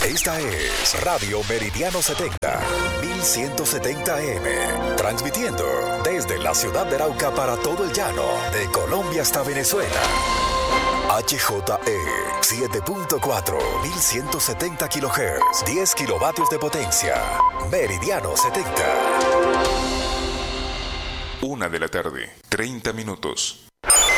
Esta es Radio Meridiano 70, 1170 AM, transmitiendo desde la ciudad de Arauca para todo el llano, de Colombia hasta Venezuela. HJE 7.4, 1170 kHz, 10 kilovatios de potencia. Meridiano 70. 1 de la tarde, 30 minutos.